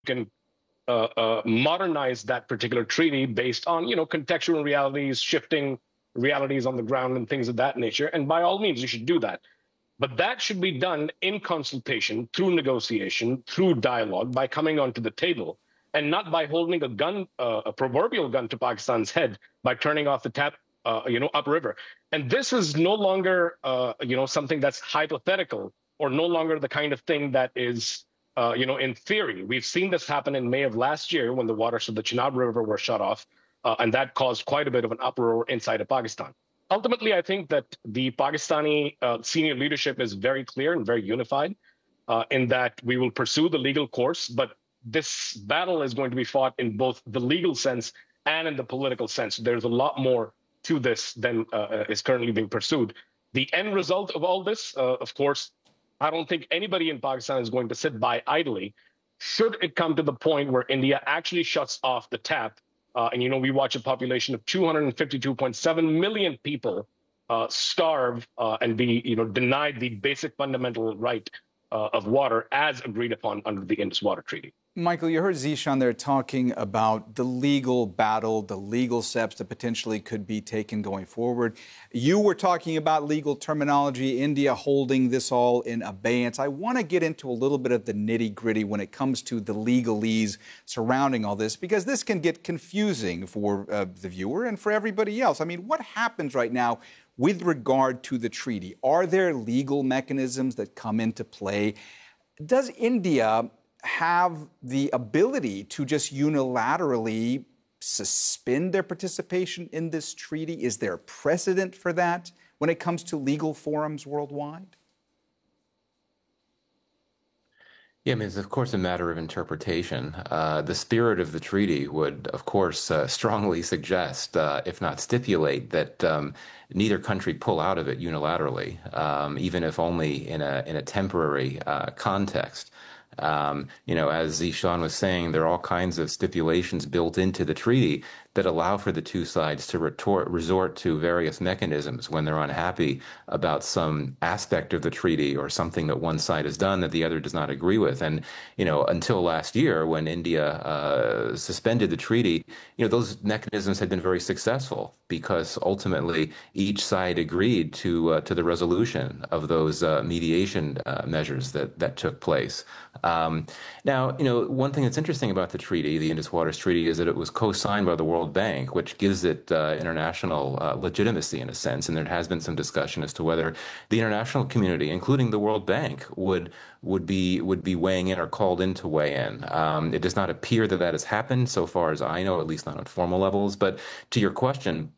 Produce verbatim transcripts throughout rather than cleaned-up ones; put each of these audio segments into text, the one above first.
can uh, uh, modernize that particular treaty based on, you know, contextual realities, shifting realities on the ground and things of that nature. And by all means, you should do that. But that should be done in consultation, through negotiation, through dialogue, by coming onto the table, and not by holding a gun, uh, a proverbial gun to Pakistan's head by turning off the tap, uh, you know, upriver. And this is no longer, uh, you know, something that's hypothetical, or no longer the kind of thing that is, uh, you know, in theory. We've seen this happen in May of last year when the waters of the Chenab River were shut off, uh, and that caused quite a bit of an uproar inside of Pakistan. Ultimately, I think that the Pakistani uh, senior leadership is very clear and very unified uh, in that we will pursue the legal course, but this battle is going to be fought in both the legal sense and in the political sense. There's a lot more to this than uh, is currently being pursued. The end result of all this, uh, of course, I don't think anybody in Pakistan is going to sit by idly. Should it come to the point where India actually shuts off the tap, Uh, and, you know, we watch a population of two hundred fifty-two point seven million people uh, starve uh, and be, you know, denied the basic fundamental right uh, of water as agreed upon under the Indus Water Treaty. Michael, you heard Zishan there talking about the legal battle, the legal steps that potentially could be taken going forward. You were talking about legal terminology, India holding this all in abeyance. I want to get into a little bit of the nitty-gritty when it comes to the legalese surrounding all this, because this can get confusing for uh, the viewer and for everybody else. I mean, what happens right now with regard to the treaty? Are there legal mechanisms that come into play? Does India have the ability to just unilaterally suspend their participation in this treaty? Is there precedent for that when it comes to legal forums worldwide? Yeah, I mean, it's of course a matter of interpretation. Uh, the spirit of the treaty would, of course, uh, strongly suggest, uh, if not stipulate, that um, neither country pull out of it unilaterally, um, even if only in a in a temporary uh, context. Um, you know, as Zishan was saying, there are all kinds of stipulations built into the treaty that allow for the two sides to retort, resort to various mechanisms when they're unhappy about some aspect of the treaty or something that one side has done that the other does not agree with. And, you know, until last year when India uh, suspended the treaty, you know, those mechanisms had been very successful because ultimately each side agreed to uh, to the resolution of those uh, mediation uh, measures that, that took place. Um, now, you know, one thing that's interesting about the treaty, the Indus Waters Treaty, is that it was co-signed by the World Bank, which gives it uh, international uh, legitimacy in a sense. And there has been some discussion as to whether the international community, including the World Bank, would would be would be weighing in or called in to weigh in. Um, it does not appear that that has happened so far as I know, at least not on formal levels. But to your question,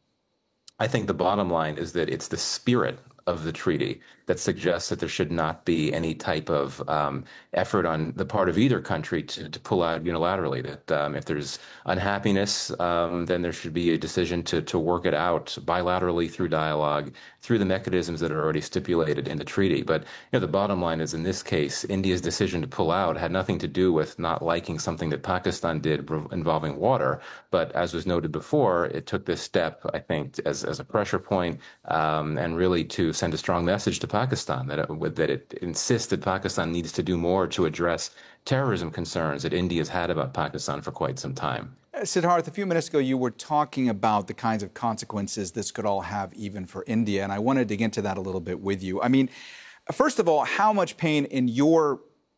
I think the bottom line is that it's the spirit of the treaty that suggests that there should not be any type of um, effort on the part of either country to, to pull out unilaterally. That um, if there's unhappiness, um, then there should be a decision to, to work it out bilaterally through dialogue, through the mechanisms that are already stipulated in the treaty. But you know, the bottom line is, in this case, India's decision to pull out had nothing to do with not liking something that Pakistan did involving water. But as was noted before, it took this step, I think, as, as a pressure point um, and really to send a strong message to Pakistan that it, that it insists that Pakistan needs to do more to address terrorism concerns that India has had about Pakistan for quite some time. Siddharth, a few minutes ago, you were talking about the kinds of consequences this could all have even for India, and I want to dig into that a little bit with you. I mean, first of all, how much pain, in your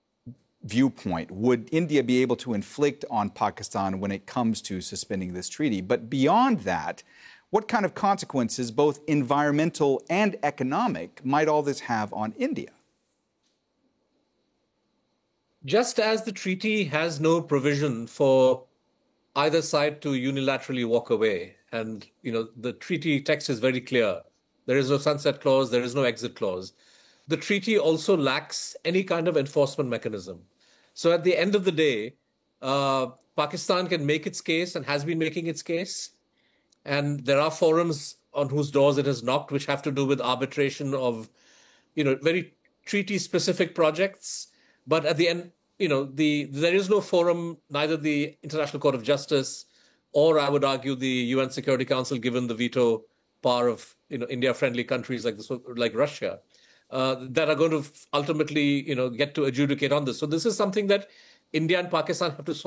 viewpoint, would India be able to inflict on Pakistan when it comes to suspending this treaty? But beyond that, what kind of consequences, both environmental and economic, might all this have on India? Just as the treaty has no provision for either side to unilaterally walk away, and you know the treaty text is very clear. There is no sunset clause, there is no exit clause. The treaty also lacks any kind of enforcement mechanism. So at the end of the day, uh, Pakistan can make its case and has been making its case. And there are forums on whose doors it has knocked, which have to do with arbitration of, you know, very treaty-specific projects. But at the end, you know, the there is no forum, neither the International Court of Justice or, I would argue, the U N Security Council, given the veto power of, you know, India-friendly countries like this, like Russia, uh, that are going to ultimately, you know, get to adjudicate on this. So this is something that India and Pakistan have to